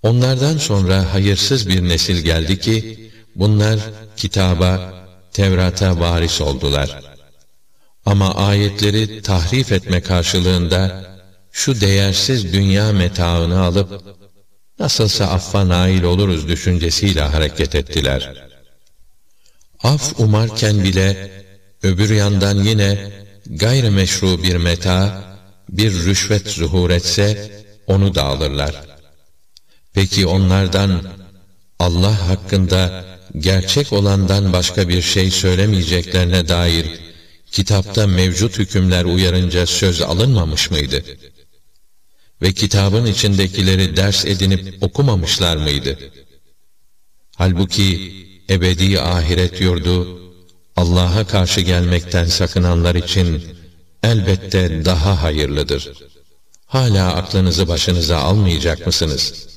Onlardan sonra hayırsız bir nesil geldi ki, bunlar kitaba, Tevrat'a varis oldular. Ama ayetleri tahrif etme karşılığında, şu değersiz dünya metaını alıp, nasılsa affa nail oluruz düşüncesiyle hareket ettiler. Af umarken bile, öbür yandan yine, gayrimeşru bir meta, bir rüşvet zuhur etse, onu da alırlar. Peki onlardan, Allah hakkında gerçek olandan başka bir şey söylemeyeceklerine dair, kitapta mevcut hükümler uyarınca söz alınmamış mıydı? Ve kitabın içindekileri ders edinip okumamışlar mıydı? Halbuki ebedi ahiret yurdu, Allah'a karşı gelmekten sakınanlar için elbette daha hayırlıdır. Hala aklınızı başınıza almayacak mısınız?